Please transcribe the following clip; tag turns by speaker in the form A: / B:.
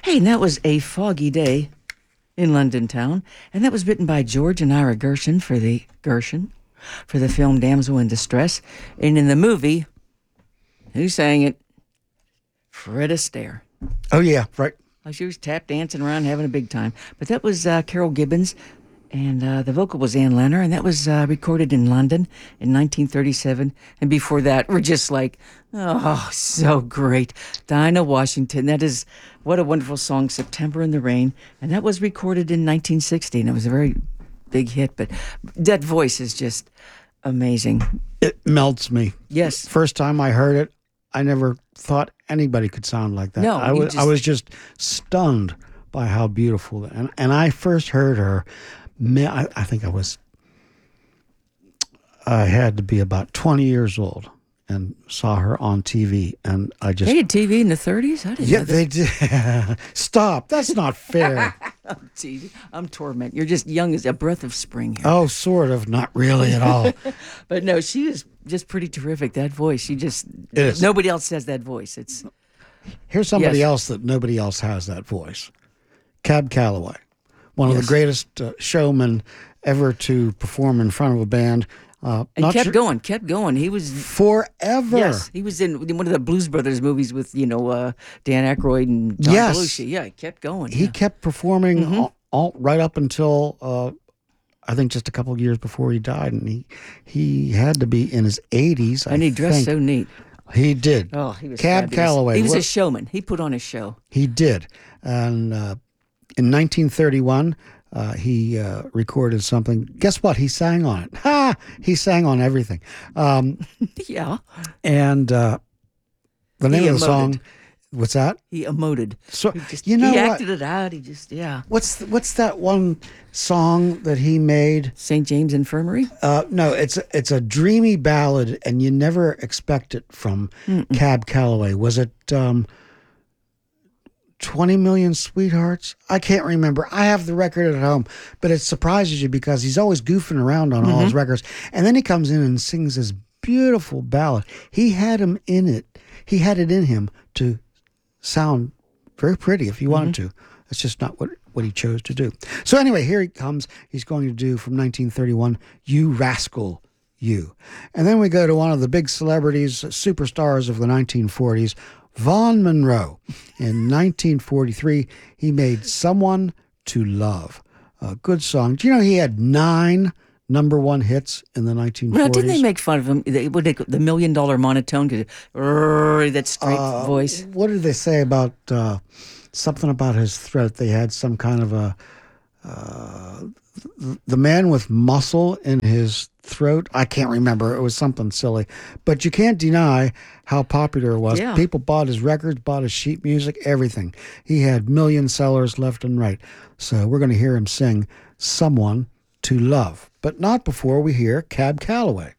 A: Hey, and that was A Foggy Day in London Town, and that was written by George and Ira Gershon for the film Damsel in Distress. And in the movie, who sang it? Fred Astaire.
B: Oh, yeah, right.
A: She was tap dancing around having a big time. But that was Carol Gibbons, and the vocal was Ann Lenner, and that was recorded in London in 1937. And before that, we're just like, oh, so great. Dinah Washington, that is, what a wonderful song, September in the Rain. And that was recorded in 1960, and it was a very big hit. But that voice is just amazing.
B: It melts me.
A: Yes.
B: First time I heard it, I never thought anybody could sound like that.
A: No,
B: I was just stunned by how beautiful. And I first heard her, I think I had to be about 20 years old and saw her on TV. And I just...
A: They had TV in the 30s? I didn't know that.
B: They did. Stop. That's not fair.
A: I'm teasing. I'm torment. You're just young as a breath of spring here.
B: Oh, sort of. Not really at all.
A: But no, she is just pretty terrific. That voice, she just...
B: It is.
A: Nobody else has that voice. It's...
B: Here's somebody
A: Yes.
B: else that nobody else has that voice. Cab Calloway, one of
A: Yes.
B: the greatest showmen ever to perform in front of a band.
A: And
B: Not
A: kept
B: sure-
A: going, kept going. He was...
B: Forever.
A: Yes, he was in one of the Blues Brothers movies with, Dan Aykroyd and John
B: Yes.
A: Belushi. Yeah, he kept going.
B: He
A: yeah.
B: kept performing all right up until I think just a couple of years before he died, and he had to be in his 80s.
A: And he dressed so neat.
B: He did.
A: Oh, he was
B: Cab
A: fabulous.
B: Calloway.
A: He was a
B: What-
A: showman. He put on a show.
B: He did. And in 1931, he recorded something. Guess what? He sang on it. Ha! He sang on everything.
A: Yeah.
B: And the name
A: He
B: of the song,
A: emoted.
B: what's that?
A: He emoted.
B: So
A: He just,
B: you know
A: he
B: what?
A: acted it out. He just, yeah.
B: What's that one song that he made?
A: St. James Infirmary?
B: No, it's a dreamy ballad, and you never expect it from Cab Calloway. Was it 20 Million Sweethearts? I can't remember. I have the record at home, but it surprises you because he's always goofing around on all his records. And then he comes in and sings this beautiful ballad. He had him in it. He had it in him to sound very pretty if he wanted to. It's just not what he chose to do. So anyway, here he comes. He's going to do from 1931, You Rascal You. And then we go to one of the big celebrities, superstars of the 1940s, Vaughn Monroe. In 1943, he made Someone to Love. A good song. Do you know he had 9 number one hits in the 1940s?
A: Well, didn't they make fun of him? The $1 million monotone, that straight voice.
B: What did they say about something about his throat? They had some kind of a the man with muscle in his throat. I can't remember. It was something silly, but you can't deny how popular it was.
A: Yeah.
B: People bought his records, bought his sheet music, everything. He had million sellers left and right. So we're going to hear him sing "Someone to Love," but not before we hear Cab Calloway.